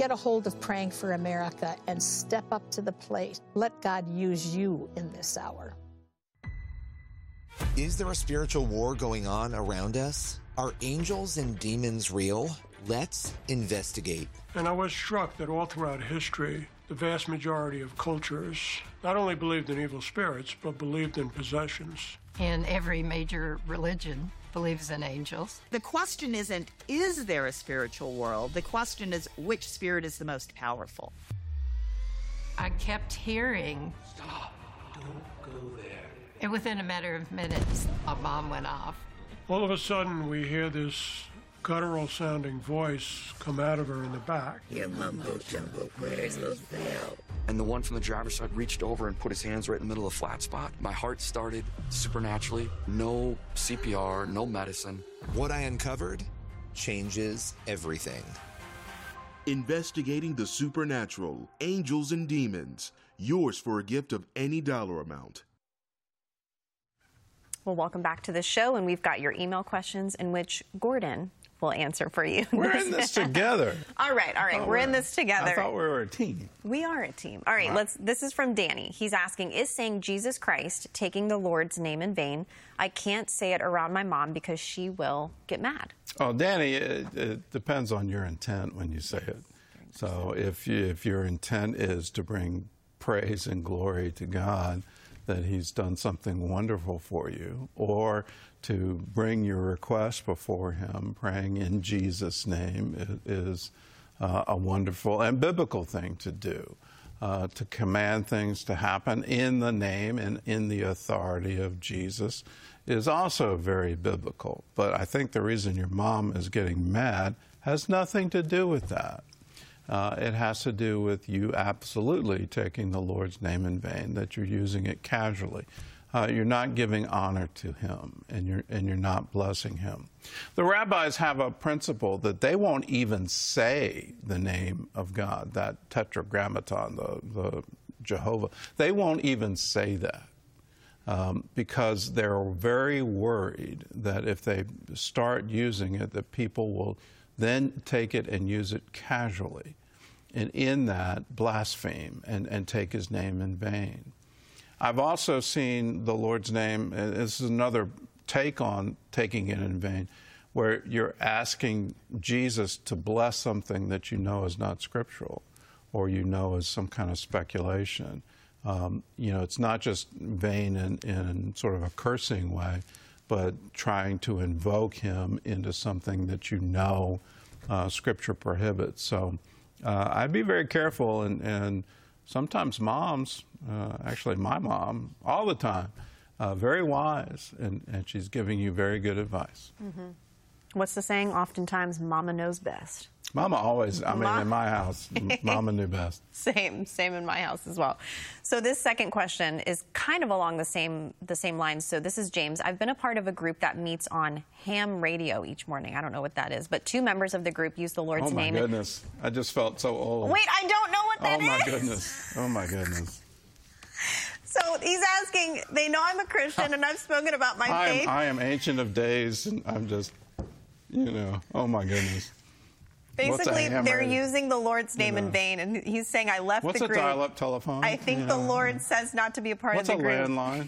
get a hold of Praying for America and step up to the plate. Let God use you in this hour. Is there a spiritual war going on around us? Are angels and demons real? Let's investigate. And I was struck that all throughout history, the vast majority of cultures not only believed in evil spirits, but believed in possessions. And every major religion believes in angels. The question isn't, is there a spiritual world? The question is, which spirit is the most powerful? I kept hearing, "Stop, don't go there." and within a matter of minutes, a bomb went off. All of a sudden, we hear this guttural-sounding voice come out of her in the back. Your mumbo-jumbo prayers will fail. And the one from the driver's side reached over and put his hands right in the middle of the flat spot. My heart started supernaturally. No CPR, no medicine. What I uncovered changes everything. Investigating the supernatural, angels and demons. Yours for a gift of any dollar amount. Well, welcome back to the show, and we've got your email questions in which Gordon will answer for you. We're in this together. All right. We're in this together. I thought we were a team. We are a team. All right, this is from Danny. He's asking, is saying Jesus Christ taking the Lord's name in vain? I can't say it around my mom because she will get mad. Oh, Danny, it depends on your intent when you say it. So if your intent is to bring praise and glory to God, that he's done something wonderful for you, or to bring your request before him, praying in Jesus' name is a wonderful and biblical thing to do. To command things to happen in the name and in the authority of Jesus is also very biblical. But I think the reason your mom is getting mad has nothing to do with that. It has to do with you absolutely taking the Lord's name in vain, that you're using it casually. You're not giving honor to him, and you're not blessing him. The rabbis have a principle that they won't even say the name of God, that tetragrammaton, the Jehovah. They won't even say that because they're very worried that if they start using it, that people will then take it and use it casually, and in that blaspheme and take his name in vain. I've also seen the Lord's name, and this is another take on taking it in vain, where you're asking Jesus to bless something that you know is not scriptural, or you know is some kind of speculation. It's not just vain in sort of a cursing way, but trying to invoke him into something that you know Scripture prohibits. So I'd be very careful, and sometimes moms, actually my mom, all the time, very wise, and she's giving you very good advice. Mm-hmm. What's the saying? Oftentimes, Mama knows best. Mama always, in my house, Mama knew best. Same in my house as well. So this second question is kind of along the same lines. So this is James. I've been a part of a group that meets on ham radio each morning. I don't know what that is, but 2 members of the group use the Lord's name. Oh, my goodness. I just felt so old. Wait, I don't know what that is. Oh, my goodness. Oh, my goodness. So he's asking, they know I'm a Christian, and I've spoken about my faith. I am Ancient of Days, and I'm just, oh, my goodness. Basically, they're using the Lord's name in vain, and he's saying, I left the group. What's a dial-up telephone? I think the Lord says not to be a part of the group. What's a landline?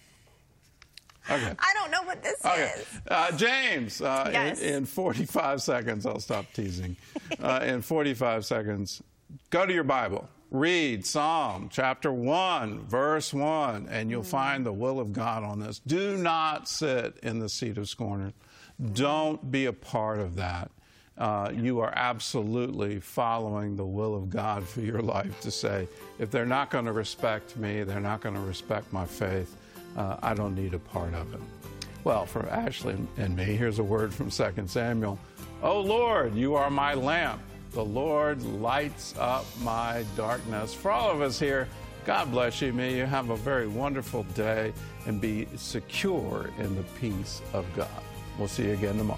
Okay. I don't know what this is. James, yes. in 45 seconds, I'll stop teasing. In 45 seconds, go to your Bible. Read Psalm chapter 1, verse 1, and you'll find the will of God on this. Do not sit in the seat of scorners. Don't be a part of that. You are absolutely following the will of God for your life to say, if they're not going to respect me, they're not going to respect my faith, I don't need a part of it. Well, for Ashley and me, here's a word from 2 Samuel. Oh, Lord, you are my lamp. The Lord lights up my darkness. For all of us here, God bless you. May you have a very wonderful day and be secure in the peace of God. We'll see you again tomorrow.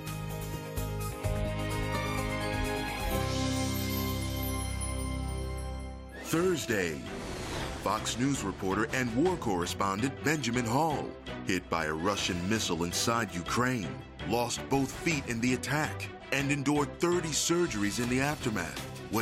Thursday, Fox News reporter and war correspondent Benjamin Hall, hit by a Russian missile inside Ukraine, lost both feet in the attack, and endured 30 surgeries in the aftermath.